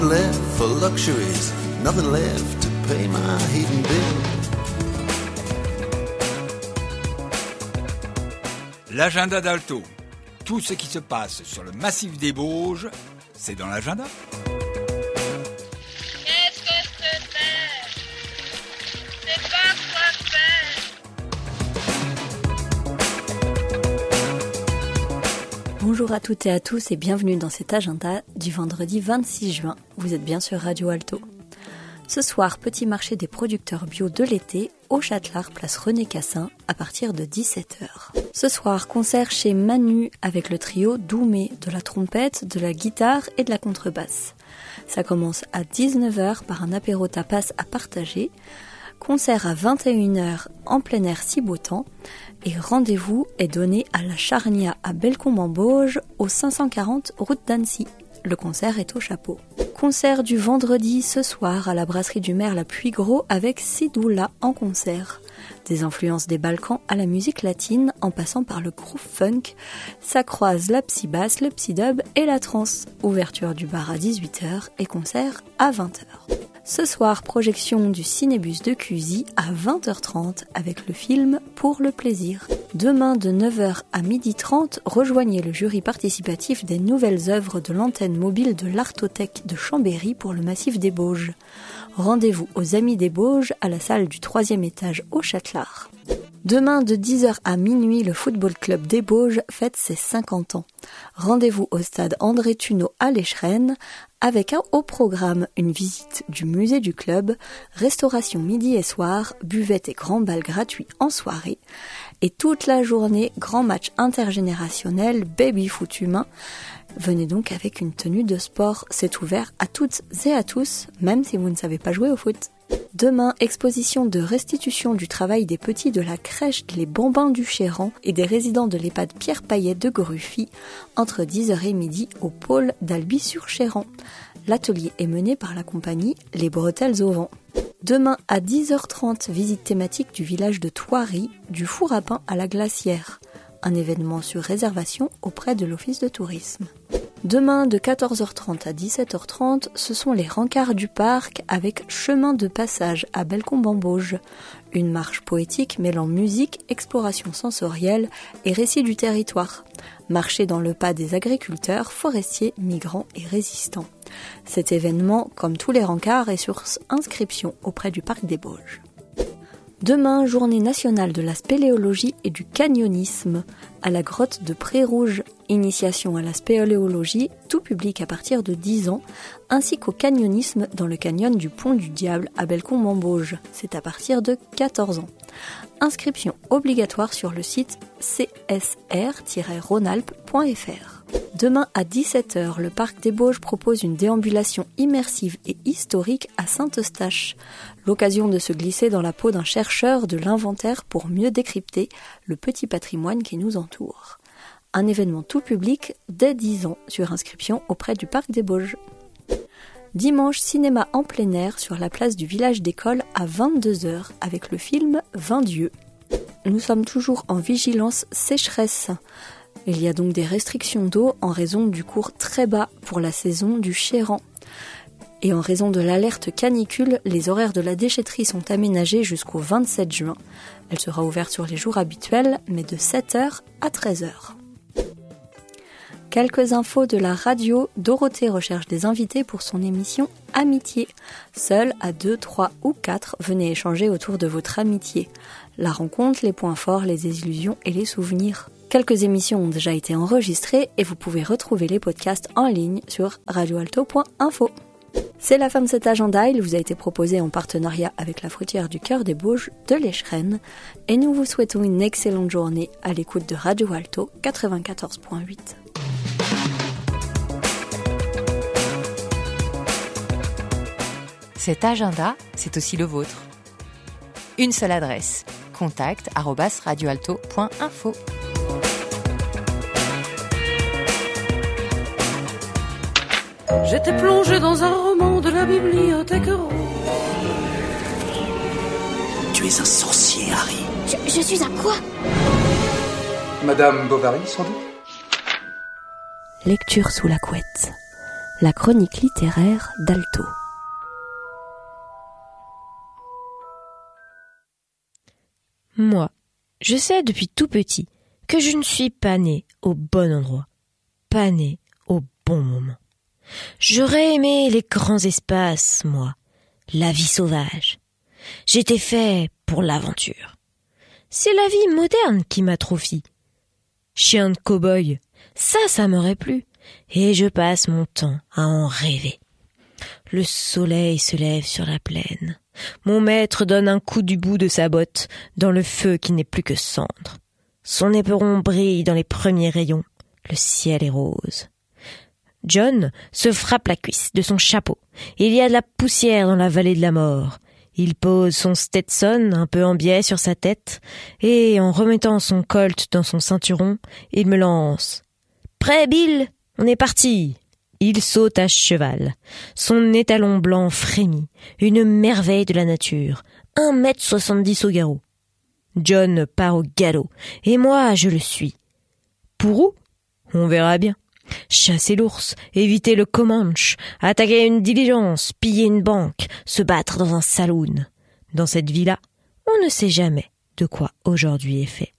Left for luxuries, nothing left to pay my heating bill. L'agenda d'Alto. Tout ce qui se passe sur le massif des Bauges, c'est dans l'agenda. Qu'est-ce que c'est? C'est pas quoi faire. Bonjour à toutes et à tous et bienvenue dans cet agenda du vendredi 26 juin. Vous êtes bien sur Radio Alto. Ce soir, petit marché des producteurs bio de l'été au Châtelard, place René Cassin, à partir de 17h. Ce soir, concert chez Manu avec le trio Doumé, de la trompette, de la guitare et de la contrebasse. Ça commence à 19h par un apéro tapas à partager. Concert à 21h en plein air si beau temps. Et rendez-vous est donné à la Charnia à Bellecombe-en-Bauges, au 540 route d'Annecy. Le concert est au chapeau. Concert du vendredi ce soir à la brasserie du maire La Puygros avec Sidoula en concert. Des influences des Balkans à la musique latine en passant par le groove funk, ça croise la psy-basse, le psy-dub et la trance. Ouverture du bar à 18h et concert à 20h. Ce soir, projection du Cinébus de Cusy à 20h30 avec le film Pour le plaisir. Demain de 9h à 12h30, rejoignez le jury participatif des nouvelles œuvres de l'antenne mobile de l'Artothèque de Chambéry pour le massif des Bauges. Rendez-vous aux Amis des Bauges à la salle du 3e étage au Châtelard. Demain de 10h à minuit, le football club des Bauges fête ses 50 ans. Rendez-vous au stade André Tuneau à l'Échrennes avec au programme une visite du musée du club, restauration midi et soir, buvette et grand bal gratuit en soirée. Et toute la journée, grand match intergénérationnel, baby-foot humain. Venez donc avec une tenue de sport, c'est ouvert à toutes et à tous, même si vous ne savez pas jouer au foot. Demain, exposition de restitution du travail des petits de la crèche Les Bambins du Chéran et des résidents de l'EHPAD Pierre Payet de Gruffy, entre 10h et midi au pôle d'Albi-sur-Chéran. L'atelier est mené par la compagnie Les Bretelles au Vent. Demain à 10h30, visite thématique du village de Thoiry, du four à pain à la glacière. Un événement sur réservation auprès de l'office de tourisme. Demain de 14h30 à 17h30, ce sont les rencarts du parc avec chemin de passage à Bellecombe-en-Bauges. Une marche poétique mêlant musique, exploration sensorielle et récit du territoire. Marcher dans le pas des agriculteurs, forestiers, migrants et résistants. Cet événement, comme tous les rencarts, est sur inscription auprès du parc des Bauges. Demain, journée nationale de la spéléologie et du canyonisme à la grotte de Pré-Rouge. Initiation à la spéléologie, tout public à partir de 10 ans, ainsi qu'au canyonisme dans le canyon du Pont du Diable à Bellecombe-en-Bauges. C'est à partir de 14 ans. Inscription obligatoire sur le site csr-rhônalpes.fr. Demain à 17h, le parc des Bauges propose une déambulation immersive et historique à Saint-Eustache. L'occasion de se glisser dans la peau d'un chercheur de l'inventaire pour mieux décrypter le petit patrimoine qui nous entoure. Un événement tout public dès 10 ans sur inscription auprès du parc des Bauges. Dimanche, cinéma en plein air sur la place du village d'école à 22h avec le film 20 dieux. Nous sommes toujours en vigilance sécheresse. Il y a donc des restrictions d'eau en raison du cours très bas pour la saison du Chéran. Et en raison de l'alerte canicule, les horaires de la déchetterie sont aménagés jusqu'au 27 juin. Elle sera ouverte sur les jours habituels, mais de 7h à 13h. Quelques infos de la radio. Dorothée recherche des invités pour son émission Amitié. Seul à 2, 3 ou 4, venez échanger autour de votre amitié. La rencontre, les points forts, les illusions et les souvenirs. Quelques émissions ont déjà été enregistrées et vous pouvez retrouver les podcasts en ligne sur radioalto.info. C'est la fin de cet agenda, il vous a été proposé en partenariat avec la fruitière du Cœur des Bauges de l'Échrennes et nous vous souhaitons une excellente journée à l'écoute de Radio Alto 94.8. Cet agenda, c'est aussi le vôtre. Une seule adresse, contact@radioalto.info. J'étais plongé dans un roman de la bibliothèque rouge. Tu es un sorcier, Harry. Je suis un quoi? Madame Bovary, sans doute? Lecture sous la couette. la chronique littéraire d'Alto. Moi, je sais depuis tout petit que je ne suis pas né au bon endroit, pas né au bon moment. J'aurais aimé les grands espaces, moi, la vie sauvage. J'étais fait pour l'aventure. C'est la vie moderne qui m'atrophie. Chien de cow-boy, ça m'aurait plu, et je passe mon temps à en rêver. Le soleil se lève sur la plaine. Mon maître donne un coup du bout de sa botte dans le feu qui n'est plus que cendre. Son éperon brille dans les premiers rayons. Le ciel est rose. John se frappe la cuisse de son chapeau. Il y a de la poussière dans la vallée de la mort. Il pose son Stetson un peu en biais sur sa tête et, en remettant son colt dans son ceinturon, il me lance. « Prêt, Bill ? On est parti !» Il saute à cheval. Son étalon blanc frémit, une merveille de la nature, 1,70 m au garrot. John part au galop, et moi je le suis. Pour où ? On verra bien. Chasser l'ours, éviter le Comanche, attaquer une diligence, piller une banque, se battre dans un saloon. Dans cette vie-là, on ne sait jamais de quoi aujourd'hui est fait.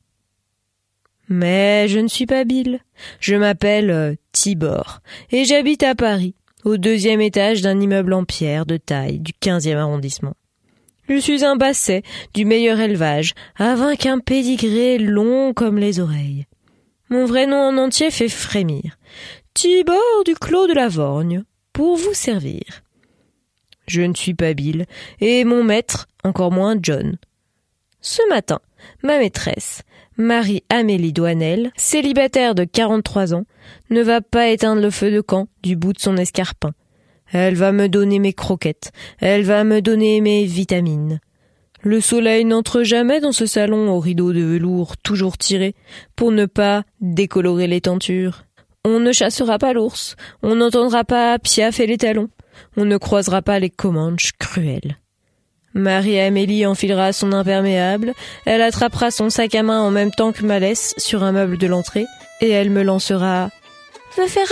Mais je ne suis pas Bill. Je m'appelle Tibor et j'habite à Paris, au 2e étage d'un immeuble en pierre de taille du 15e arrondissement. Je suis un basset du meilleur élevage, avec un pédigré long comme les oreilles. Mon vrai nom en entier fait frémir. Tibor du Clos de la Vorgne, pour vous servir. Je ne suis pas Bill, et mon maître, encore moins John. Ce matin, ma maîtresse, Marie-Amélie Douanel, célibataire de 43 ans, ne va pas éteindre le feu de camp du bout de son escarpin. Elle va me donner mes croquettes, elle va me donner mes vitamines. Le soleil n'entre jamais dans ce salon aux rideaux de velours toujours tirés pour ne pas décolorer les tentures. On ne chassera pas l'ours, on n'entendra pas Piaf et les talons, on ne croisera pas les Comanches cruels. Marie-Amélie enfilera son imperméable, elle attrapera son sac à main en même temps que ma laisse sur un meuble de l'entrée, et elle me lancera « Veux faire